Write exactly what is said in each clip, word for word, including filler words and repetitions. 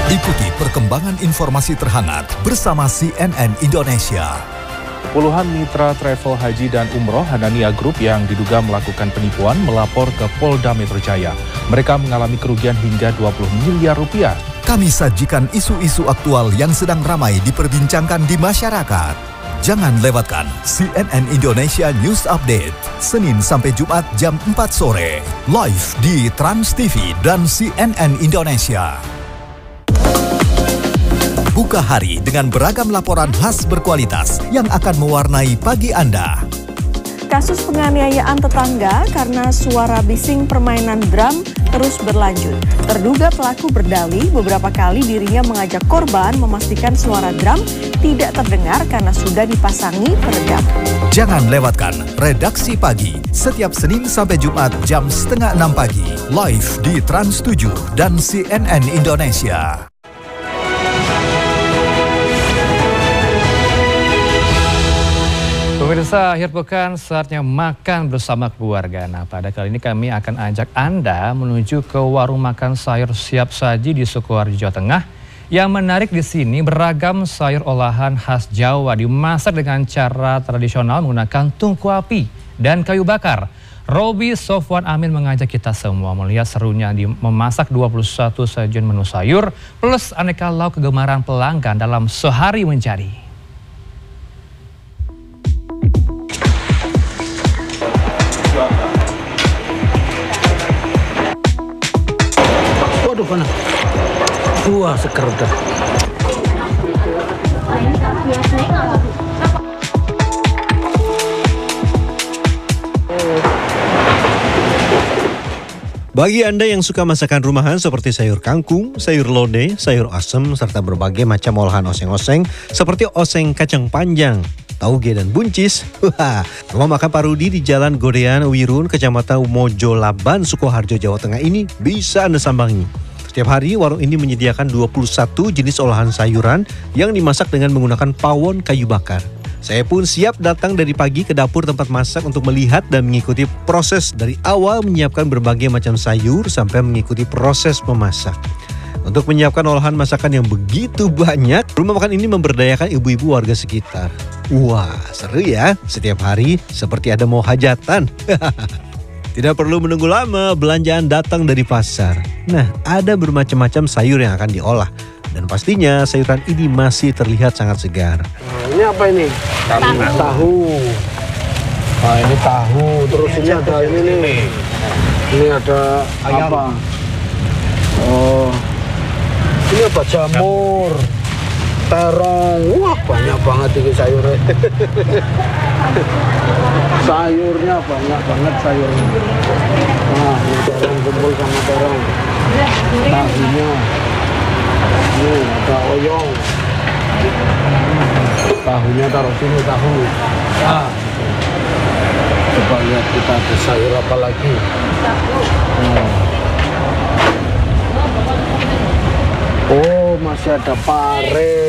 Ikuti perkembangan informasi terhangat bersama C N N Indonesia. Puluhan mitra travel haji dan umroh Hanania Group yang diduga melakukan penipuan melapor ke Polda Metro Jaya. Mereka mengalami kerugian hingga dua puluh miliar rupiah. Kami sajikan isu-isu aktual yang sedang ramai diperbincangkan di masyarakat. Jangan lewatkan C N N Indonesia News Update, Senin sampai Jumat jam empat sore, live di Trans T V dan C N N Indonesia. Buka hari dengan beragam laporan khas berkualitas yang akan mewarnai pagi Anda. Kasus penganiayaan tetangga karena suara bising permainan drum terus berlanjut. Terduga pelaku berdalih beberapa kali dirinya mengajak korban memastikan suara drum tidak terdengar karena sudah dipasangi peredam. Jangan lewatkan Redaksi Pagi setiap Senin sampai Jumat jam setengah enam pagi, live di Trans tujuh dan C N N Indonesia. Pemirsa, akhir pekan saatnya makan bersama keluarga. Nah, pada kali ini kami akan ajak Anda menuju ke warung makan sayur siap saji di Sukoharjo, Jawa Tengah. Yang menarik di sini beragam sayur olahan khas Jawa dimasak dengan cara tradisional menggunakan tungku api dan kayu bakar. Robi Sofwan Amin mengajak kita semua melihat serunya di memasak dua puluh satu sajian menu sayur plus aneka lauk kegemaran pelanggan dalam sehari menjadi. Waduh, panas. Wah, seger dah. Bagi Anda yang suka masakan rumahan seperti sayur kangkung, sayur lodeh, sayur asem, serta berbagai macam olahan oseng-oseng seperti oseng kacang panjang, tauge dan buncis. Wah, rumah makan Pak Rudi di Jalan Godean Wirun, Kecamatan Mojolaban, Sukoharjo, Jawa Tengah ini bisa Anda sambangi. Setiap hari warung ini menyediakan dua puluh satu jenis olahan sayuran yang dimasak dengan menggunakan pawon kayu bakar. Saya pun siap datang dari pagi ke dapur tempat masak untuk melihat dan mengikuti proses dari awal menyiapkan berbagai macam sayur sampai mengikuti proses memasak. Untuk menyiapkan olahan masakan yang begitu banyak, rumah makan ini memberdayakan ibu-ibu warga sekitar. Wah, seru ya. Setiap hari seperti ada mau hajatan. Tidak perlu menunggu lama, belanjaan datang dari pasar. Nah, ada bermacam-macam sayur yang akan diolah. Dan pastinya sayuran ini masih terlihat sangat segar. Nah, ini apa ini? Tahu. Tahu. Nah, ini tahu. Terus ini ada ini nih. Ini ada apa? Oh. Ini apa? Jamur, terong. Wah, banyak banget ini sayurnya. Sayurnya banyak banget sayurnya. Nah, ini terong kumpul sama terong. Tahunya. Ini ada oyong. Tahunya taruh sini, tahu. Ah, coba lihat kita ada sayur apa lagi. Hmm. Oh, masih ada pare.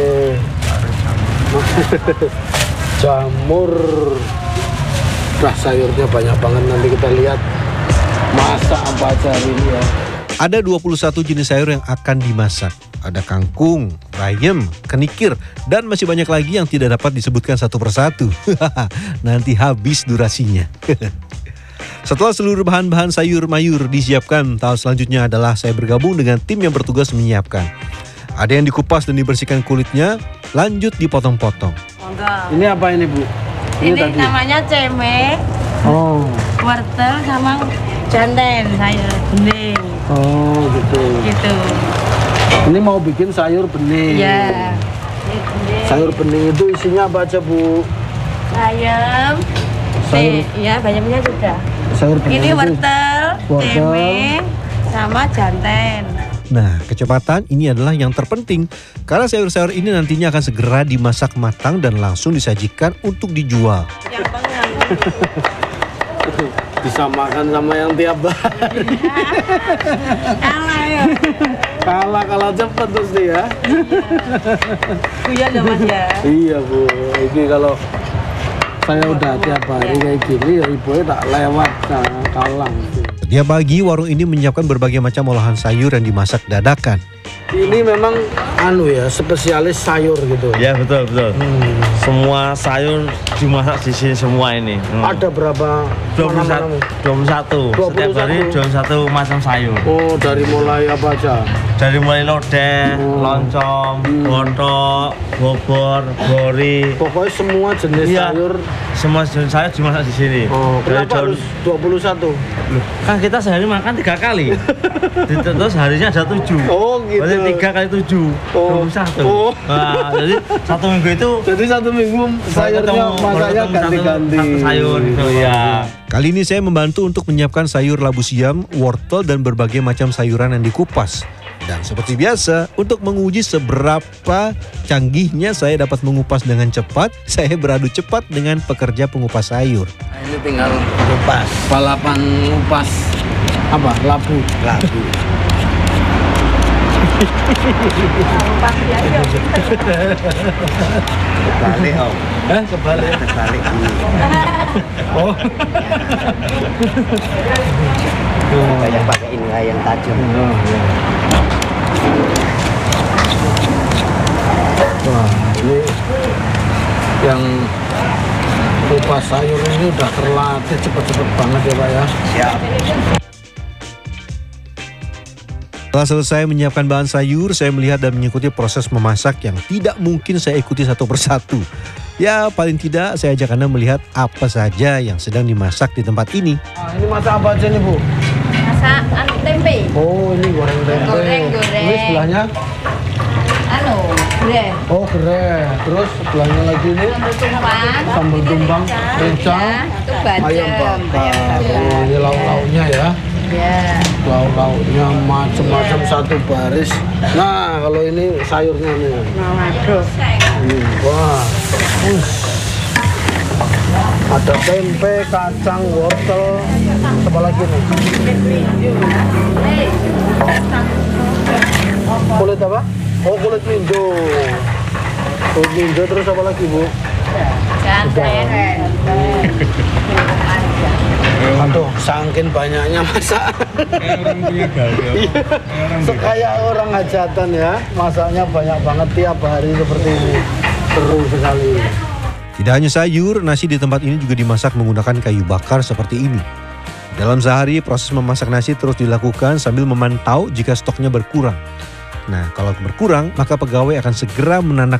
Jamur. Nah, sayurnya banyak banget, nanti kita lihat masak apa aja hari ini ya. Ada dua puluh satu jenis sayur yang akan dimasak. Ada kangkung, bayam, kenikir, dan masih banyak lagi yang tidak dapat disebutkan satu persatu. Nanti habis durasinya. Setelah seluruh bahan-bahan sayur mayur disiapkan, tahap selanjutnya adalah saya bergabung dengan tim yang bertugas menyiapkan. Ada yang dikupas dan dibersihkan kulitnya, lanjut dipotong-potong. Ini apa ini, Bu? Ini, ini namanya ceme, oh, wortel sama janten, sayur bening. Oh, gitu. Gitu. Ini mau bikin sayur bening. Iya. Sayur bening itu isinya apa aja, Bu? Bayam. Sayur. Iya, bayamnya sudah. Sayur bening. Ini wortel, wortel, ceme, sama janten. Nah, kecepatan ini adalah yang terpenting karena sayur-sayur ini nantinya akan segera dimasak matang dan langsung disajikan untuk dijual. Disamakan sama yang tiap hari. Kalah ya. Kalah kalah cepet terus nih ya. Iya ya Mas ya. Iya Bu, ini kalau saya udah tiap hari kayak gini ya ibunya tak lewat nah, kalang. Setiap pagi warung ini menyiapkan berbagai macam olahan sayur yang dimasak dadakan. Ini memang anu ya, spesialis sayur gitu. Ya betul betul. Hmm. Semua sayur dimasak di sini semua ini. Hmm. Ada berapa? dua puluh satu. dua puluh satu. Setiap hari dua puluh satu macam sayur. Oh, dari mulai apa aja? Dari mulai lodeh, Oh. loncom, Hmm. botok, bobor, bori. Pokoknya semua jenis Iya. sayur. Semua jenis sayur dimasak di sini. Oh, Dari kenapa daun- harus dua puluh satu? Loh, kan kita sehari makan tiga kali. Terus harinya ada tujuh. Oh, gitu. Berarti tiga kali tujuh. Oh. dua puluh satu. Oh. Nah, jadi satu minggu itu Jadi satu minggu sayurnya ketemu- masaknya baru ketemu satu- ganti-ganti. satu sayur gitu ya. Kali ini saya membantu untuk menyiapkan sayur labu siam, wortel, dan berbagai macam sayuran yang dikupas. Dan seperti biasa, untuk menguji seberapa canggihnya saya dapat mengupas dengan cepat, saya beradu cepat dengan pekerja pengupas sayur. Nah, ini tinggal kupas. Balapan ngupas apa? Labu. Labu. Balik om. Eh, kebalik. Balik. Oh. Kayak pakai ini yang tajam. Oh, ya. Wah, ini yang kupas sayur ini udah terlatih cepet-cepet banget ya Pak ya. Siap. Setelah selesai menyiapkan bahan sayur, saya melihat dan mengikuti proses memasak yang tidak mungkin saya ikuti satu persatu. Ya, paling tidak saya ajak Anda melihat apa saja yang sedang dimasak di tempat ini. Nah, ini masak apa aja nih Bu? Masak anu tempe. Oh, ini goreng tempe. Goreng, goreng. Ini sebelahnya? Anu, gurih. Oh, gerai. Terus sebelahnya lagi ini? Sambal tumpang. Sambal tumpang, rica, Ya, itu bacem. ayam bakar. Oh, ini lauk-lauknya ya. Ya. Lauk-lauknya macam-macam satu baris. Nah, kalau ini sayurnya nih. Waduh. Hmm, wah. Us. Ada tempe, kacang, wortel. Apa lagi nih? Kulit apa? Oh, kulit minjo. Kulit minjo terus apa lagi, Bu? Janten. Aduh, saking banyaknya masak. Kayak orang hajatan ya, masaknya banyak banget tiap hari seperti ini. Seru sekali. Tidak hanya sayur, nasi di tempat ini juga dimasak menggunakan kayu bakar seperti ini. Dalam sehari, proses memasak nasi terus dilakukan sambil memantau jika stoknya berkurang. Nah, kalau berkurang, maka pegawai akan segera menanak